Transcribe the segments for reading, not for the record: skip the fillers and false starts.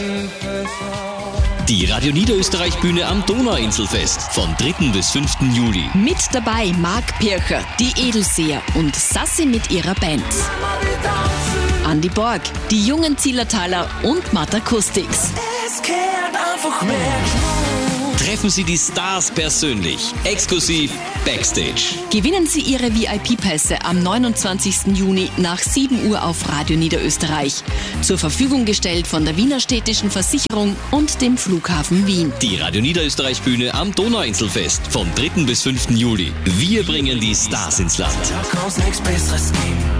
Die Radio Niederösterreich-Bühne am Donauinselfest vom 3. bis 5. Juli. Mit dabei Marc Pircher, die Edelseher und Sassi mit ihrer Band. Andi Borg, die jungen Zillertaler und Matt Acoustics. Es kehrt einfach mehr. Treffen Sie die Stars persönlich, exklusiv Backstage. Gewinnen Sie Ihre VIP-Pässe am 29. Juni nach 7 Uhr auf Radio Niederösterreich. Zur Verfügung gestellt von der Wiener Städtischen Versicherung und dem Flughafen Wien. Die Radio Niederösterreich-Bühne am Donauinselfest vom 3. bis 5. Juli. Wir bringen die Stars ins Land. Da kann's nichts Besseres geben.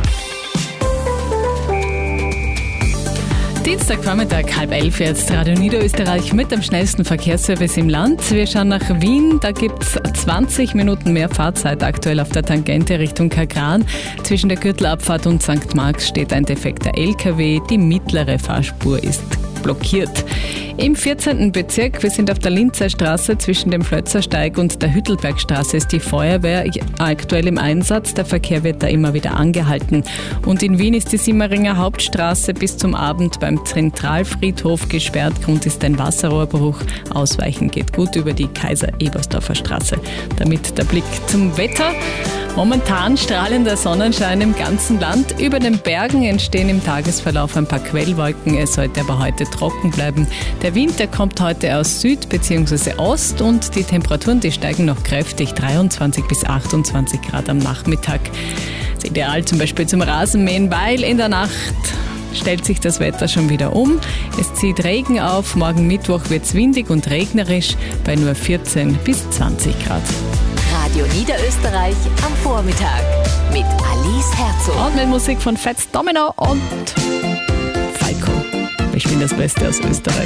Dienstagvormittag, 10:30 jetzt Radio Niederösterreich mit dem schnellsten Verkehrsservice im Land. Wir schauen nach Wien, da gibt's 20 Minuten mehr Fahrzeit aktuell auf der Tangente Richtung Kagran. Zwischen der Gürtelabfahrt und St. Marx steht ein defekter LKW, die mittlere Fahrspur ist blockiert. Im 14. Bezirk, wir sind auf der Linzer Straße zwischen dem Flötzersteig und der Hüttelbergstraße, ist die Feuerwehr aktuell im Einsatz. Der Verkehr wird da immer wieder angehalten. Und in Wien ist die Simmeringer Hauptstraße bis zum Abend beim Zentralfriedhof gesperrt. Grund ist ein Wasserrohrbruch. Ausweichen geht gut über die Kaiser-Ebersdorfer Straße. Damit der Blick zum Wetter. Momentan strahlender Sonnenschein im ganzen Land. Über den Bergen entstehen im Tagesverlauf ein paar Quellwolken. Es sollte aber heute trocken bleiben. Der Wind, der kommt heute aus Süd bzw. Ost und die Temperaturen, die steigen noch kräftig. 23 bis 28 Grad am Nachmittag. Das ist ideal zum Beispiel zum Rasenmähen, weil in der Nacht stellt sich das Wetter schon wieder um. Es zieht Regen auf. Morgen Mittwoch wird es windig und regnerisch bei nur 14 bis 20 Grad. Radio Niederösterreich am Vormittag mit Alice Herzog. Und mit Musik von Fats Domino und Falco. Ich bin das Beste aus Österreich.